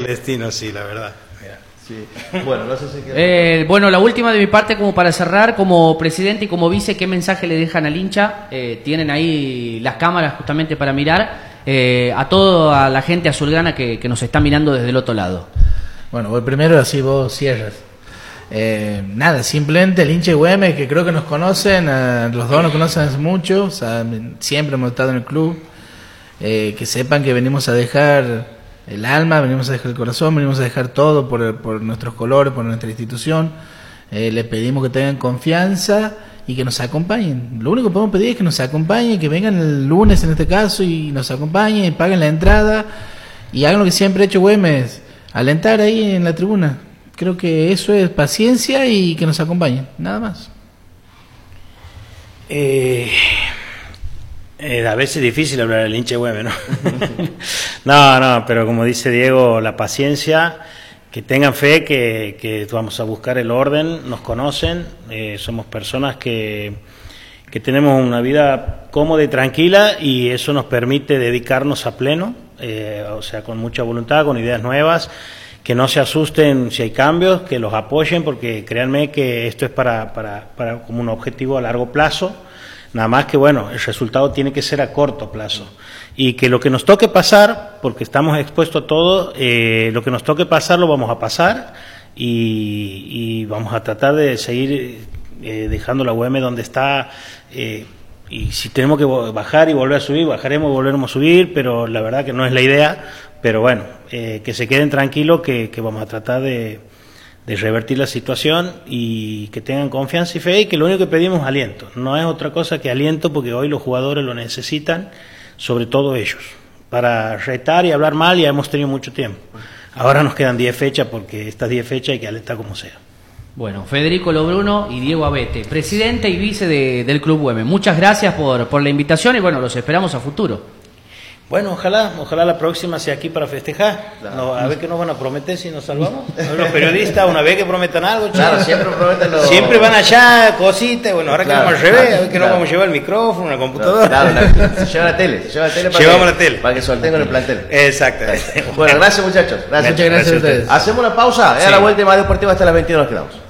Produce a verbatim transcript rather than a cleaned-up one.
destino, sí, la verdad. Sí. Bueno, no sé si eh, bueno, la última de mi parte, como para cerrar, como presidente y como vice, ¿qué mensaje le dejan al hincha? Eh, tienen ahí las cámaras justamente para mirar eh, a toda la gente azulgrana que, que nos está mirando desde el otro lado. Bueno, voy primero, así vos cierras. Eh, nada, simplemente el hincha de Güemes, que creo que nos conocen, eh, los dos nos conocen hace mucho, o sea, siempre hemos estado en el club, eh, que sepan que venimos a dejar el alma, venimos a dejar el corazón, venimos a dejar todo por, por nuestros colores, por nuestra institución. Eh, les pedimos que tengan confianza y que nos acompañen. Lo único que podemos pedir es que nos acompañen, que vengan el lunes en este caso y nos acompañen, y paguen la entrada y hagan lo que siempre ha hecho Güemes, alentar ahí en la tribuna. Creo que eso es paciencia y que nos acompañen, nada más. Eh, eh, a veces es difícil hablar del hincha de Güemes, ¿no? no, no, pero como dice Diego, la paciencia, que tengan fe, que, que vamos a buscar el orden, nos conocen, eh, somos personas que, que tenemos una vida cómoda y tranquila y eso nos permite dedicarnos a pleno, eh, o sea, con mucha voluntad, con ideas nuevas. Que no se asusten si hay cambios, que los apoyen, porque créanme que esto es para, para, para como un objetivo a largo plazo, nada más que bueno, el resultado tiene que ser a corto plazo, y que lo que nos toque pasar, porque estamos expuestos a todo, eh, lo que nos toque pasar lo vamos a pasar, y, y vamos a tratar de seguir eh, dejando la U M donde está, eh, y si tenemos que bajar y volver a subir, bajaremos y volveremos a subir, pero la verdad que no es la idea. Pero bueno, eh, que se queden tranquilos, que, que vamos a tratar de, de revertir la situación y que tengan confianza y fe, y que lo único que pedimos es aliento. No es otra cosa que aliento, porque hoy los jugadores lo necesitan, sobre todo ellos. Para retar y hablar mal ya hemos tenido mucho tiempo. Ahora nos quedan diez fechas, porque estas diez fechas hay que alentar como sea. Bueno, Federico Lobruno y Diego Abete, presidente y vice de, del Club Güemes. Muchas gracias por, por la invitación y bueno, los esperamos a futuro. Bueno, ojalá, ojalá la próxima sea aquí para festejar. No, a ver qué nos van a prometer si nos salvamos. Los periodistas, una vez que prometan algo, claro, siempre prometen lo... siempre van allá, cositas. Bueno, ahora claro, que vamos al revés, claro, a ver que claro. nos vamos a llevar el micrófono, una computadora. Claro, claro, se lleva la tele, se lleva la tele para Llevamos que, la tele. para que suelten con el plantel. Exactamente. Bueno, gracias muchachos. Gracias. Muchas gracias a ustedes. Hacemos una pausa, sí. A la vuelta de Más Deportiva hasta las veintidós nos quedamos.